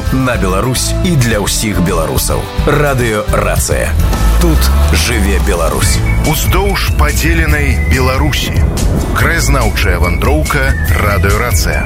на Беларусь і для ўсіх беларусаў. Радыё Рацыя. Тут жыве Беларусь. Уздоўж падзеленай Беларусі. Краязнаўчая вандроўка Радыё Рацыя.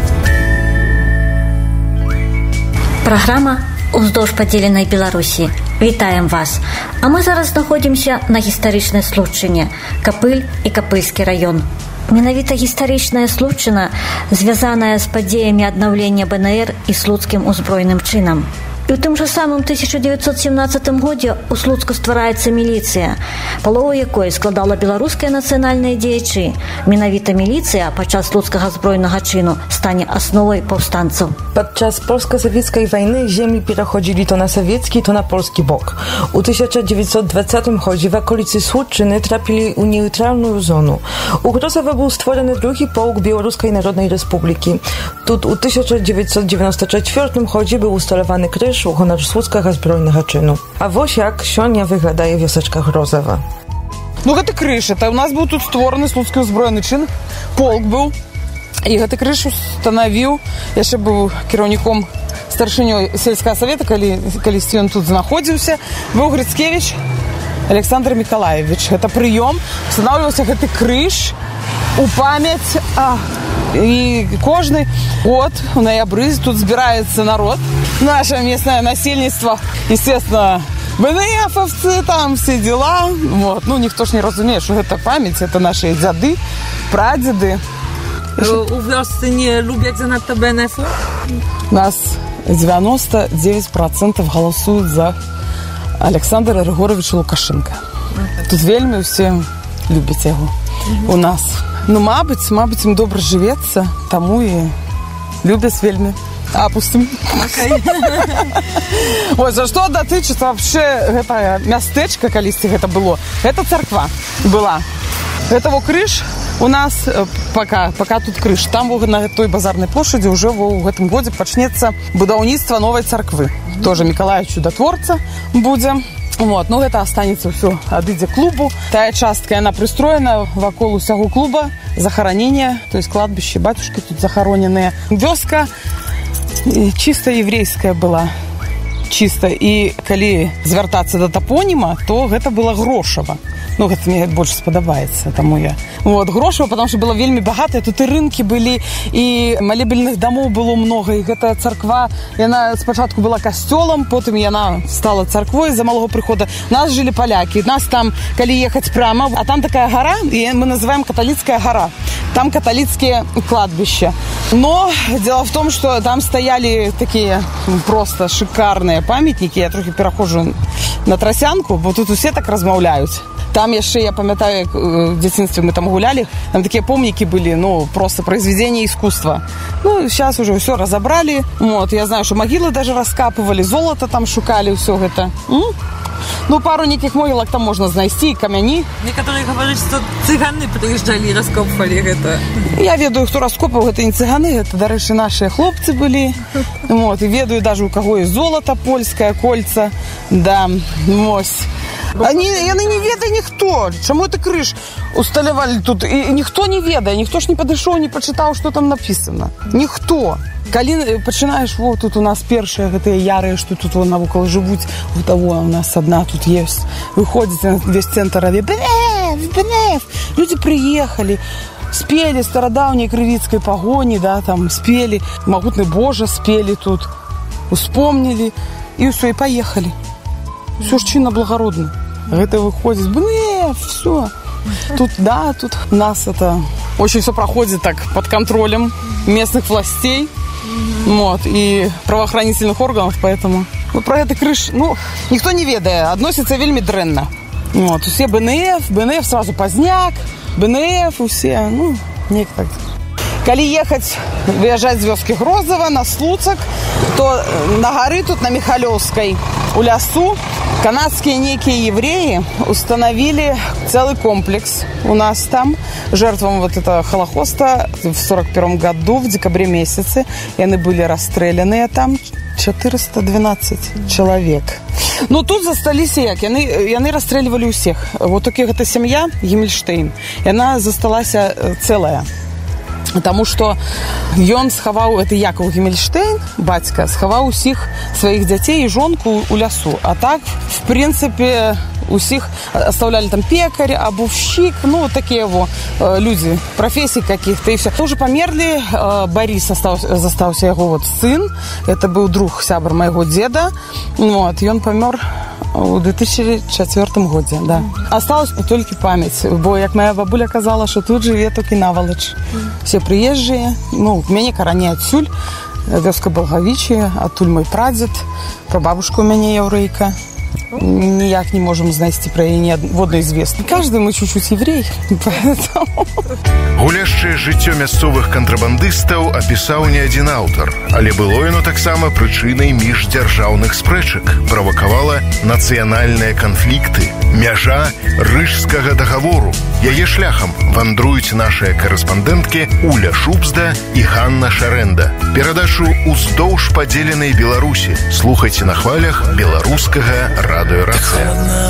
Праграма «Уздоўж падзеленай Беларусі». Вітаем вас. А мы зараз знаходзімся на гістарычнай Случчыне, Капыль і Капыльскі раён. Менавіта гістарычная Случчына звязаная з падзеямі аднаўлення БНР і слуцкім узброеным чынам. І ў тым жа самым 1917 годзе ў Слуцку ствараецца міліцыя, палову якой складала беларускія нацыянальныя дзеячы. Менавіта міліцыя падчас слуцкага збройнага чыну стане асновай паўстанцаў. Podczas polsko-sowieckiej wojny ziemi przechodzili to na sowiecki, to na polski bok. U 1920 chodzi w okolicy Słuczczyny trafili u neutralną zonu. U Grozowa był stworzony drugi pułk Białoruskiej Narodnej Republiki. Tu u 1994 chodzi był ustalowany kryż u honor słuckiego zbrojnego czynu. A wось jak сёння wyglądaje wioseczka Grozowa. Ну, гэта крыш, это у нас быў тут створаны слуцкі ўзброены чын, полк быў, і гэты крыш устанавіў, яшчэ быў кіраўніком старшынёй сельскага савета, калісьці ён тут знаходзіўся, быў Грыцкевіч Александр Миколаевич. Гэта прыём, устанавліваўся гэты крыж у памяць, і кожны год у ноябры тут збіраецца народ, наше местное насельніцтва, естественно, БНФовцы, там все дела. Вот. Ну, ніхто ж не разумее, что это память, это наши дзяды, прадзеды. У вёсцы не любят занадто БНФ? У нас 99% голосуют за Александра Григоровича Лукашенко. Тут вельмі все любят его у нас. Ну, мабыць, ім добра жывецца, таму і любяць вельмі. Опустим. Okay. Вот, за что датычыцца вообще гэта мястэчка, калісьці гэта было. Это царква была. Это во крыж у нас, пока тут крыж. Там на той базарной площади уже в гэтым годзе пачнецца будаўніцтва новой царквы. Тоже Миколая Чудотворца будзе. Вот, ну гэта останется все, адыдзе клубу. Тая частка, яна пристроена вакол усяго клуба, захоронение, то есть кладбище, батюшки тут захороненные. Вёска чисто еврейская была. Чисто. І калі звяртацца да топоніма, то гэта было Грошава. Ну, гэта мне больше спадабаецца, таму я. Вот, Грошава, потому что было вельмі багатая, тут і рынкі былі, і малебельных домов было много, і гэта царква, яна спачатку была касцёлам, потым яна стала царквой за малого прыхода. Нас жили поляки, нас там, калі ехаць прямо, а там такая гора, і мы называем Католицкая гора. Там католицкие кладбища. Но дело в том, что там стояли такие просто шикарные памятники. Я трохи перахожу на Тросянку, бо тут усе так размаўляюць. Там яшчэ, я памятаю, як в дзяцінстве мы там гулялі, там такие помнікі былі, ну, просто произведения искусства. Ну, сейчас уже все разобрали. Вот, я знаю, что могилы даже раскапывали, золото там шукали, все это. Ну, пару неких могилок там можно знайсці, камяні. Некоторые говорят, что цыганы приезжали и раскопывали это. Я ведаю, хто раскопывал, это не цыганы, это, дарэчы, наши хлопцы были. Вот, и ведаю даже, у кого есть золото польское, кольца. Да, ось. Яны не ведае ніхто. Чаму это крыж усталявалі тут? І ніхто не ведае, ніхто ж не падышоў, не пачытаў, што там напісана. Ніхто. Калі пачынаеш, вот тут у нас першыя гэтыя ярыя, што тут навокал жывуць, у того у нас одна тут есть. Выходзіць на весь цэнтр, а БНФ. Люди приехали, спели стародавней крывіцкай пагоні, да, там спели, Магутны Божа спели тут, успомнили, и все, и поехали. Все ж чинно благородно. Это выходит, все. Тут, да, тут у нас это очень все проходит так под контролем местных властей, вот, и правоохранительных органов, поэтому вот про это крыш, ну, никто не ведае, относится вельми дрэнна. Вот, все БНФ сразу поздняк, БНФ, все, ну, неяк так. Калі ехаць, выязджаць з вёскі Грозова на Слуцак, то на гары тут на Михалёўскай у лясу канадские некие евреи установили целый комплекс у нас там жертвам вот этого Холокоста в 1941 году, в декабре месяце. И они были расстрелянные там 412 человек. Ну, тут засталіся як? Яны расстрэльвалі ўсіх. Вот такі гэта сям'я Гімельштейн. Яна засталася цэлая. Таму што ён схаваў, это Якаў Гемельштейн, бацька, схаваў усіх сваіх дзяцей і жонку ў лясу. А так, в прынцыпе, усіх оставляли там пекарь, обувщик, ну, такие люди, профессий каких-то, и все. Тоже померли, Борис застался его сын, это был друг, сябр моего деда, и он помер у 2004 году, да. Осталась только память, бо, як моя бабуля казала, что тут живе только Наволоч. Все приезжие, ну, мяне карані адсюль, вёска Болгавічі, адтуль мой прадзед, прабабушка у мяне яўрэйка. Ніяк не можем знайсці пра яе ніводнай звесткі. Каждый мы чуть-чуть еврей, поэтому... Гуляшчае жыццё мясцовых кантрабандыстаў апісаў не адзін аўтар, але было яно таксама прычынай міждзяржаўных спрэчак, правакавала нацыянальныя канфлікты, мяжа Рыжскага дагавору. Яе шляхам вандруюць нашыя карэспандэнткі Уля Шубзда і Ганна Шарэнда. Перадачу «Уздоўж падзеленай Беларусі» слухайце на хвалях беларускага радыё «Рацыя».